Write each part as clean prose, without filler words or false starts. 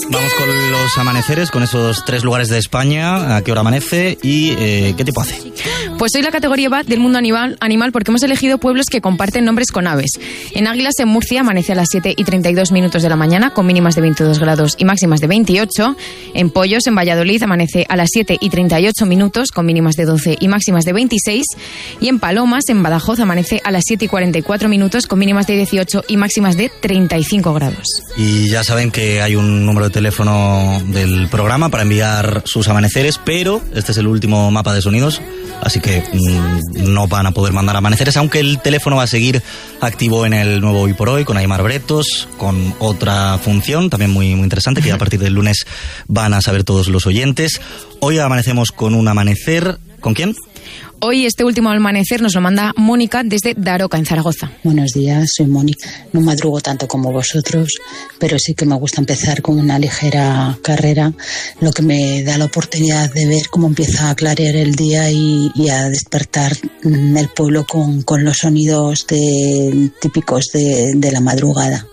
Vamos con los amaneceres, con esos 3 lugares de España. ¿A qué hora amanece y qué tiempo hace? Pues soy la categoría BAT del mundo animal porque hemos elegido pueblos que comparten nombres con aves. En Águilas, en Murcia, amanece a las 7:32 de la mañana con mínimas de 22 grados y máximas de 28. En Pollos, en Valladolid, amanece a las 7:38 con mínimas de 12 y máximas de 26. Y en Palomas, en Badajoz, amanece a las 7:44 con mínimas de 18 y máximas de 35 grados. Y ya saben que hay un número de teléfono del programa para enviar sus amaneceres, pero este es el último mapa de sonidos, así que no van a poder mandar amaneceres, aunque el teléfono va a seguir activo en el nuevo Hoy por Hoy, con Aimar Bretos, con otra función también muy, muy interesante, que a partir del lunes van a saber todos los oyentes. Hoy amanecemos con un amanecer, ¿con quién? Hoy este último amanecer nos lo manda Mónica desde Daroca, en Zaragoza. Buenos días, soy Mónica. No madrugo tanto como vosotros, pero sí que me gusta empezar con una ligera carrera, lo que me da la oportunidad de ver cómo empieza a clarear el día y a despertar el pueblo con los sonidos típicos de la madrugada.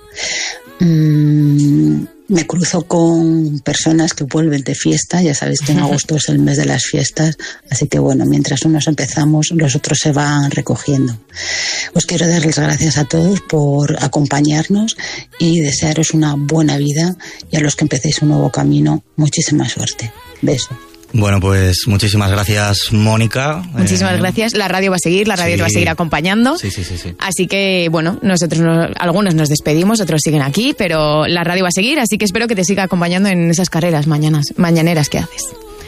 Me cruzo con personas que vuelven de fiesta, ya sabéis que en agosto es el mes de las fiestas, así que bueno, mientras unos empezamos, los otros se van recogiendo. Os quiero dar las gracias a todos por acompañarnos y desearos una buena vida, y a los que empecéis un nuevo camino, muchísima suerte. Beso. Bueno, pues muchísimas gracias, Mónica. Muchísimas gracias. La radio va a seguir, la radio te va a seguir acompañando. Sí. Así que, bueno, nosotros algunos nos despedimos, otros siguen aquí, pero la radio va a seguir, así que espero que te siga acompañando en esas carreras mañaneras que haces.